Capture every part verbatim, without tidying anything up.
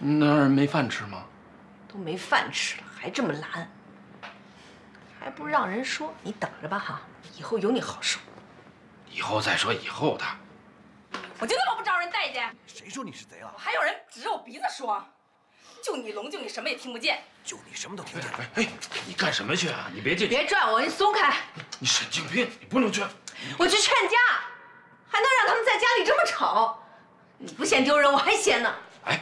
那儿没饭吃吗？ 都没饭吃了，还这么懒，还不让人说？你等着吧哈，以后有你好受。 以后再说以后的。 我就那么不招人待见？ 谁说你是贼了？ 还有人指着我鼻子说，就你聋，就你什么也听不见。 就你什么都听见。 哎哎，你干什么去啊？你别进去！ 别拽我，你松开！ 你神经病！你不能去！ 我去劝架，还能让他们在家里这么吵？你不嫌丢人，我还嫌呢。 哎，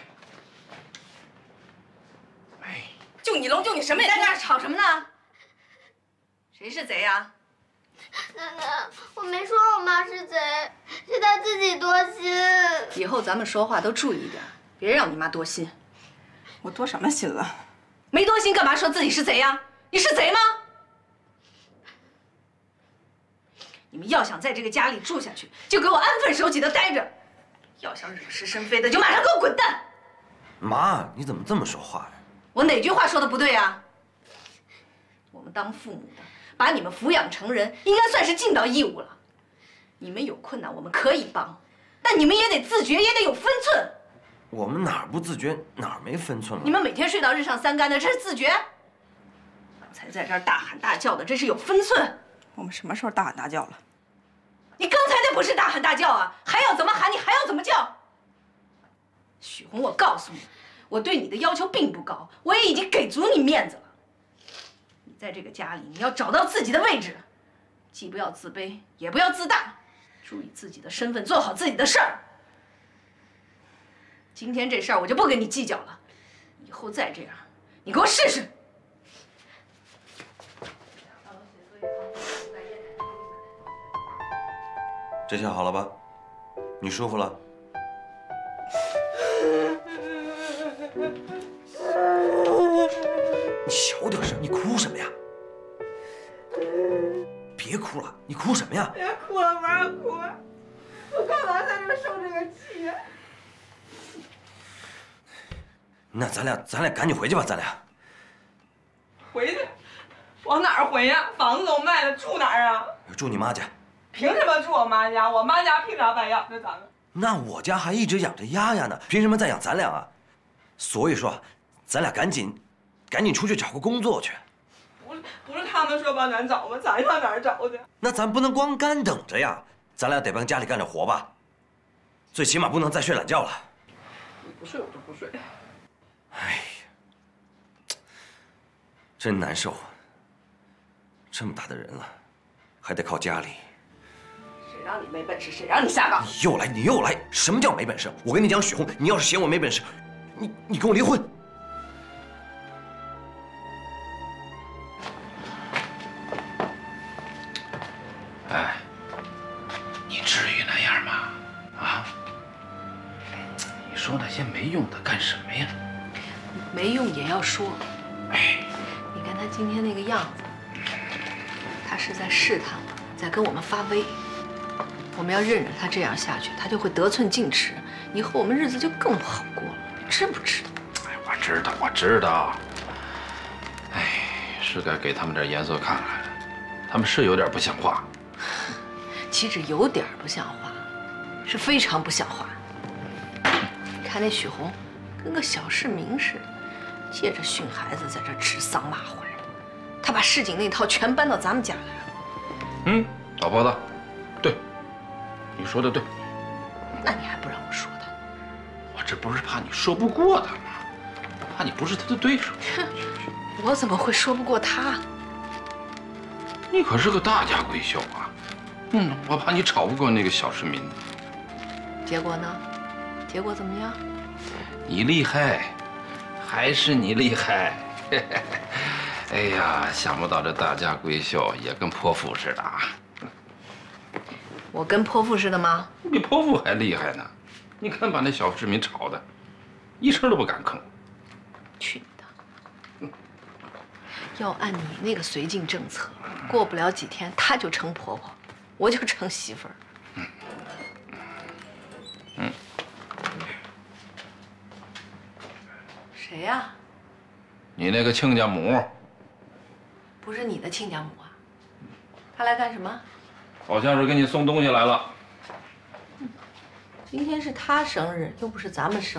哎， 就你聋，就你什么也在那儿吵什么呢？谁是贼呀？ 奶奶，我没说我妈是贼，是她自己多心。 以后咱们说话都注意点，别让你妈多心。 我多什么心了？ 没多心，干嘛说自己是贼呀？你是贼吗？你们要想在这个家里住下去，就给我安分守己的待着；要想惹是生非的，就马上给我滚蛋！ 妈，你怎么这么说话呀？ 我哪句话说的不对啊？我们当父母的，把你们抚养成人，应该算是尽到义务了。你们有困难，我们可以帮，但你们也得自觉，也得有分寸。 我们哪儿不自觉，哪儿没分寸了？ 你们每天睡到日上三竿的，这是自觉；刚才在这儿大喊大叫的，这是有分寸。 我们什么时候大喊大叫了？ 你刚才那不是大喊大叫啊，还要怎么喊你还要怎么叫。许红，我告诉你，我对你的要求并不高，我也已经给足你面子了。你在这个家里，你要找到自己的位置，既不要自卑，也不要自大，注意自己的身份，做好自己的事儿。今天这事儿我就不跟你计较了，以后再这样，你给我试试。 这下好了吧？你舒服了？你小点声，你哭什么呀？别哭了，你哭什么呀？ 别哭了，不让哭，我干嘛在这受这个气呀？ 那咱俩，咱俩赶紧回去吧，咱俩。 回去？往哪儿回呀？房子都卖了，住哪儿啊？ 住你妈家。 凭什么住我妈家？我妈家凭啥白养着咱们？ 那我家还一直养着丫丫呢，凭什么再养咱俩啊？所以说，咱俩赶紧，赶紧出去找个工作去。 不是不是他们说帮咱找吗？咱上哪儿找去？ 那咱不能光干等着呀，咱俩得帮家里干点活吧。最起码不能再睡懒觉了。 你不睡我就不睡。 哎呀，真难受啊！这么大的人了，还得靠家里。 谁让你没本事，谁让你下岗？ 你又来，你又来！什么叫没本事？我跟你讲，许红，你要是嫌我没本事，你你跟我离婚。 哎，你至于那样吗？啊？你说那些没用的干什么呀？ 没用也要说。 哎， 你看他今天那个样子，他是在试探我，在跟我们发威。我们要任着他这样下去，他就会得寸进尺，以后我们日子就更不好过了，你知不知道？ 哎，我知道，我知道。哎，是该给他们点颜色看看了，他们是有点不像话。 岂止有点不像话，是非常不像话。你看那许红，跟个小市民似的，借着训孩子在这指桑骂槐，他把市井那套全搬到咱们家来了。 嗯，老婆子，对，你说的对。 那你还不让我说他？ 我这不是怕你说不过他吗？怕你不是他的对手。 我怎么会说不过他？ 你可是个大家闺秀啊。嗯，我怕你吵不过那个小市民。 结果呢？结果怎么样？ 你厉害，还是你厉害。哎呀，想不到这大家闺秀也跟泼妇似的啊！ 我跟泼妇似的吗？ 比泼妇还厉害呢！你看把那小市民吵的，一声都不敢吭。 去你的！要按你那个绥靖政策，过不了几天她就成婆婆，我就成媳妇儿。 嗯。嗯。 谁呀？ 你那个亲家母。 不是你的亲家母啊？她来干什么？ 好像是给你送东西来了。 今天是她生日，又不是咱们生日。